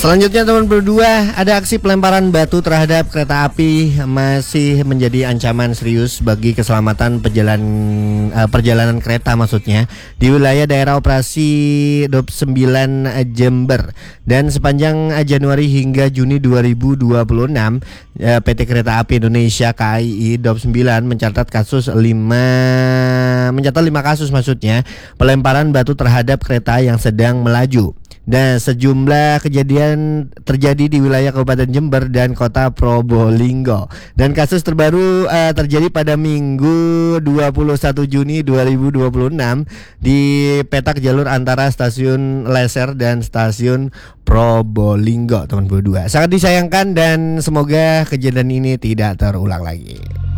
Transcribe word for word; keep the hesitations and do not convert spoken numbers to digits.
Selanjutnya teman berdua, ada aksi pelemparan batu terhadap kereta api masih menjadi ancaman serius bagi keselamatan perjalanan uh, perjalanan kereta maksudnya di wilayah daerah operasi dua puluh sembilan Jember. Dan sepanjang Januari hingga Juni dua ribu dua puluh enam uh, P T Kereta Api Indonesia K A I I dua puluh sembilan mencatat kasus lima mencatat lima kasus maksudnya pelemparan batu terhadap kereta yang sedang melaju. Dan sejumlah kejadian terjadi di wilayah Kabupaten Jember dan Kota Probolinggo. Dan kasus terbaru uh, terjadi pada Minggu dua puluh satu Juni dua ribu dua puluh enam di petak jalur antara stasiun Leser dan stasiun Probolinggo, teman berdua. Sangat disayangkan dan semoga kejadian ini tidak terulang lagi.